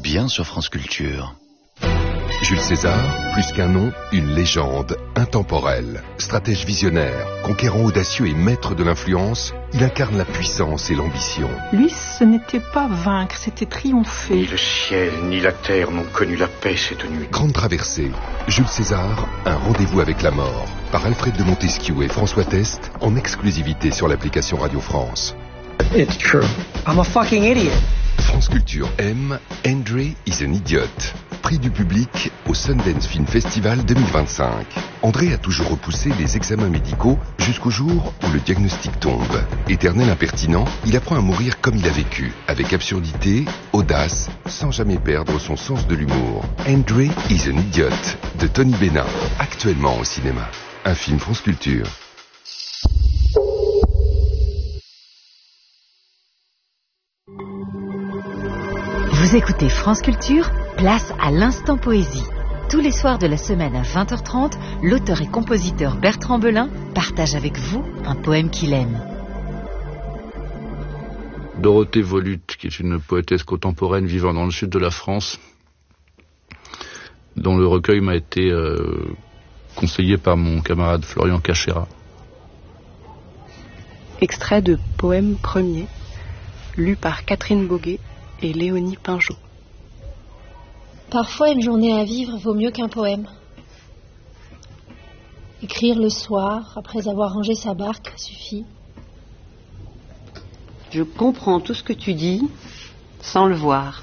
bien sur France Culture. Jules César, plus qu'un nom, une légende, intemporelle. Stratège visionnaire, conquérant audacieux et maître de l'influence, il incarne la puissance et l'ambition. Lui, ce n'était pas vaincre, c'était triompher. Ni le ciel, ni la terre n'ont connu la paix cette nuit. Grande traversée, Jules César, un rendez-vous avec la mort. Par Alfred de Montesquieu et François Test, en exclusivité sur l'application Radio France. It's true. I'm a fucking idiot. France Culture aime Andre is an Idiot. Prix du public au Sundance Film Festival 2025. André a toujours repoussé les examens médicaux jusqu'au jour où le diagnostic tombe. Éternel impertinent, il apprend à mourir comme il a vécu, avec absurdité, audace, sans jamais perdre son sens de l'humour. Andre is an Idiot, de Tony Bénin, actuellement au cinéma. Un film France Culture. Vous écoutez France Culture, place à l'instant poésie. Tous les soirs de la semaine à 20h30, l'auteur et compositeur Bertrand Belin partage avec vous un poème qu'il aime. Dorothée Volute, qui est une poétesse contemporaine vivant dans le sud de la France, dont le recueil m'a été conseillé par mon camarade Florian Cachera. Extrait de Poème premier, lu par Catherine Boguet et Léonie Pinjot. Parfois, une journée à vivre vaut mieux qu'un poème. Écrire le soir, après avoir rangé sa barque, suffit. Je comprends tout ce que tu dis sans le voir,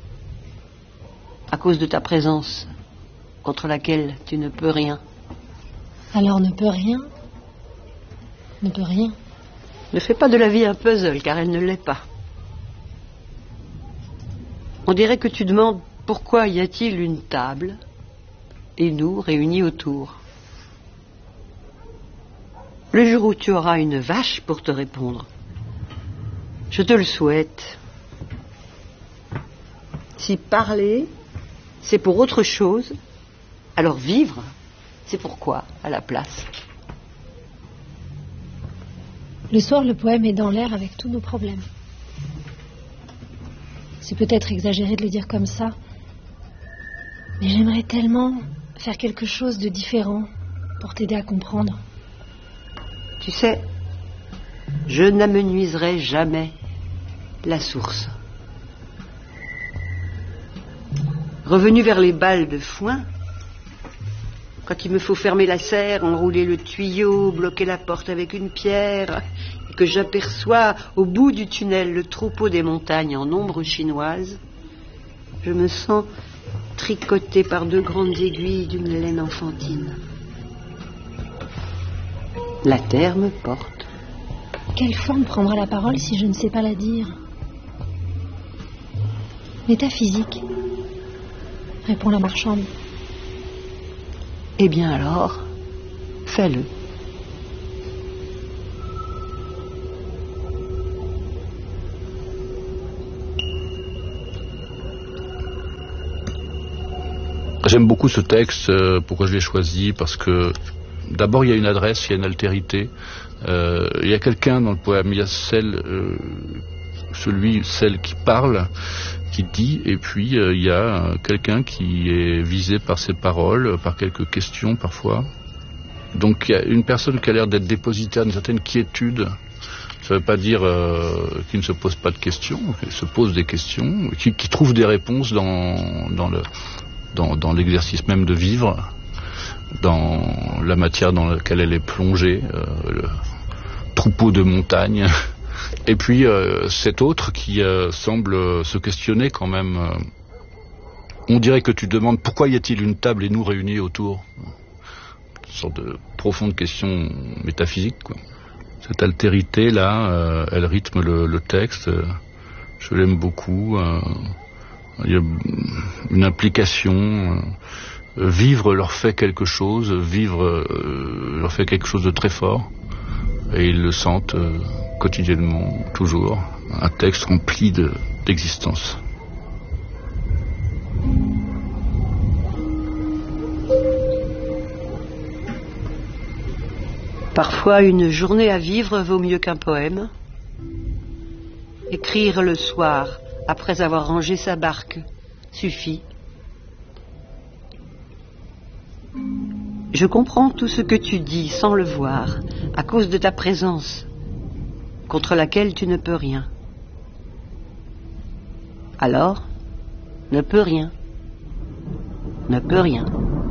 à cause de ta présence, contre laquelle tu ne peux rien. Alors ne peut rien. Ne peut rien. Ne fais pas de la vie un puzzle, car elle ne l'est pas. On dirait que tu demandes pourquoi y a-t-il une table et nous réunis autour. Le jour où tu auras une vache pour te répondre, je te le souhaite. Si parler, c'est pour autre chose, alors vivre, c'est pourquoi à la place. Le soir, le poème est dans l'air avec tous nos problèmes. C'est peut-être exagéré de le dire comme ça, mais j'aimerais tellement faire quelque chose de différent pour t'aider à comprendre. Tu sais, je n'amenuiserai jamais la source. Revenu vers les balles de foin, quand il me faut fermer la serre, enrouler le tuyau, bloquer la porte avec une pierre, et que j'aperçois au bout du tunnel le troupeau des montagnes en ombre chinoise, je me sens tricotée par deux grandes aiguilles d'une laine enfantine. La terre me porte. Quelle forme prendra la parole si je ne sais pas la dire? Métaphysique, répond la marchande. Eh bien alors, fais-le. J'aime beaucoup ce texte. Pourquoi je l'ai choisi? Parce que d'abord il y a une adresse, il y a une altérité. Il y a quelqu'un dans le poème, il y a celle qui parle, qui dit, et puis il y a quelqu'un qui est visé par ses paroles, par quelques questions parfois. Donc il y a une personne qui a l'air d'être dépositaire d'une certaine quiétude. Ça ne veut pas dire qu'il ne se pose pas de questions, qu'il se pose des questions, qui trouve des réponses dans l'exercice même de vivre, dans la matière dans laquelle elle est plongée, le troupeau de montagnes. Et puis cet autre qui semble se questionner quand même. On dirait que tu demandes pourquoi y a-t-il une table et nous réunis autour. Une sorte de profonde question métaphysique, quoi. Cette altérité là, elle rythme le texte. Je l'aime beaucoup. Il y a une implication. Vivre leur fait quelque chose. Vivre leur fait quelque chose de très fort. Et ils le sentent quotidiennement, toujours. Un texte rempli d'existence. Parfois, une journée à vivre vaut mieux qu'un poème. Écrire le soir, après avoir rangé sa barque, suffit. Je comprends tout ce que tu dis sans le voir, à cause de ta présence, contre laquelle tu ne peux rien. Alors, ne peux rien. Ne peux rien.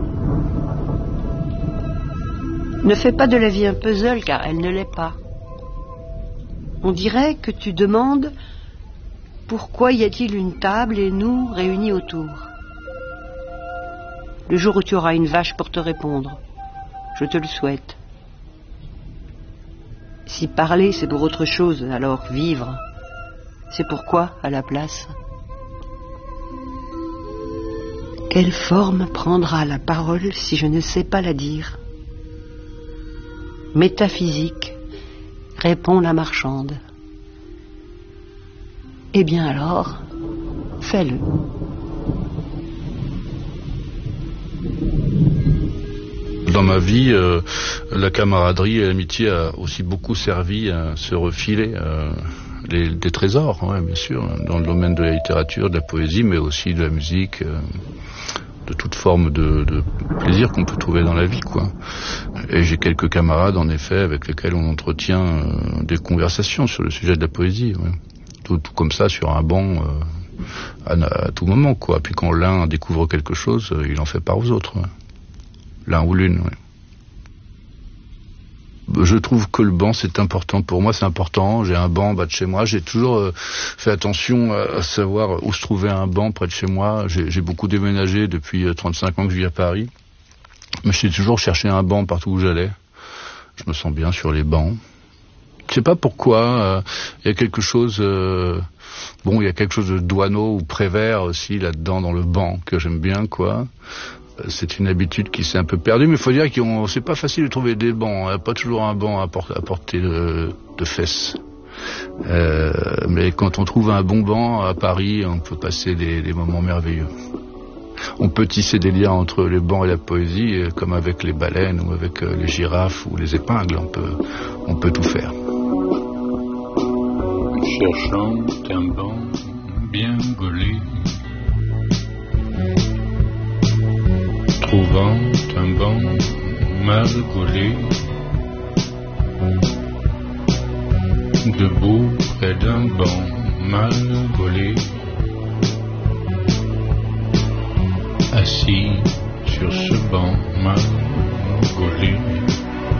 Ne fais pas de la vie un puzzle, car elle ne l'est pas. On dirait que tu demandes pourquoi y a-t-il une table et nous réunis autour. Le jour où tu auras une vache pour te répondre, je te le souhaite. Si parler c'est pour autre chose, alors vivre, c'est pourquoi à la place. Quelle forme prendra la parole si je ne sais pas la dire? Métaphysique, répond la marchande. Eh bien alors, fais-le. Dans ma vie, la camaraderie et l'amitié a aussi beaucoup servi à se refiler des trésors, ouais, bien sûr, dans le domaine de la littérature, de la poésie, mais aussi de la musique, de toute forme de plaisir qu'on peut trouver dans la vie, quoi. Et j'ai quelques camarades, en effet, avec lesquels on entretient des conversations sur le sujet de la poésie, ouais. Tout comme ça, sur un banc, à tout moment, quoi. Puis quand l'un découvre quelque chose, il en fait part aux autres, ouais. L'un ou l'une, oui. Je trouve que le banc, c'est important. Pour moi, c'est important. J'ai un banc en bas de chez moi. J'ai toujours fait attention à savoir où se trouvait un banc près de chez moi. J'ai beaucoup déménagé depuis 35 ans que je vis à Paris. Mais j'ai toujours cherché un banc partout où j'allais. Je me sens bien sur les bancs. Je sais pas pourquoi. Il y a quelque chose... il y a quelque chose de Douaneau ou Prévert aussi là-dedans, dans le banc, que j'aime bien, quoi. C'est une habitude qui s'est un peu perdue, mais il faut dire que c'est pas facile de trouver des bancs. Il n'y a pas toujours un banc à portée de fesses. Mais quand on trouve un bon banc à Paris, on peut passer des moments merveilleux. On peut tisser des liens entre les bancs et la poésie, comme avec les baleines ou avec les girafes ou les épingles. On peut tout faire. Cherchant un banc bien gaulé, trouvant un banc mal gaulé, debout près d'un banc mal gaulé, assis sur ce banc mal gaulé,